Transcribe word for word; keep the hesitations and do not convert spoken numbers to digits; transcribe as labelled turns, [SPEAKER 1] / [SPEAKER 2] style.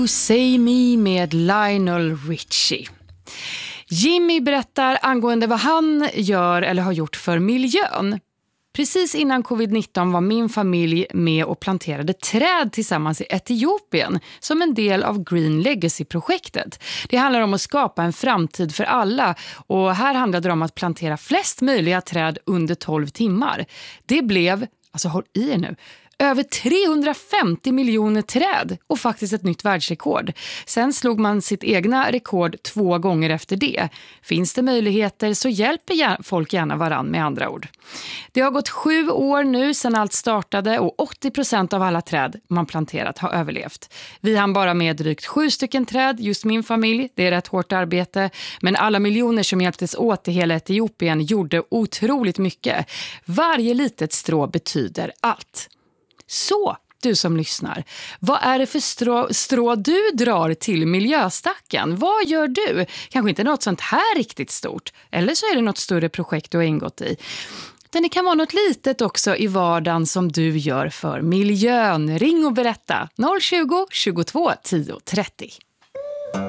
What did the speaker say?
[SPEAKER 1] Say Me med Lionel Richie. Jimmy berättar angående vad han gör eller har gjort för miljön. Precis innan covid nitton var min familj med och planterade träd tillsammans i Etiopien som en del av Green Legacy-projektet. Det handlar om att skapa en framtid för alla och här handlade det om att plantera flest möjliga träd under tolv timmar. Det blev, alltså håll i er nu, över trehundrafemtio miljoner träd och faktiskt ett nytt världsrekord. Sen slog man sitt egna rekord två gånger efter det. Finns det möjligheter så hjälper folk gärna varann med andra ord. Det har gått sju år nu sedan allt startade och åttio procent av alla träd man planterat har överlevt. Vi hann bara med drygt sju stycken träd, just min familj. Det är rätt hårt arbete. Men alla miljoner som hjälptes åt i hela Etiopien gjorde otroligt mycket. Varje litet strå betyder allt. Så, du som lyssnar, vad är det för strå, strå du drar till miljöstacken? Vad gör du? Kanske inte något sånt här riktigt stort. Eller så är det något större projekt du har ingått i. Men det kan vara något litet också i vardagen som du gör för miljön. Ring och berätta noll tjugo, tjugotvå, tio, trettio.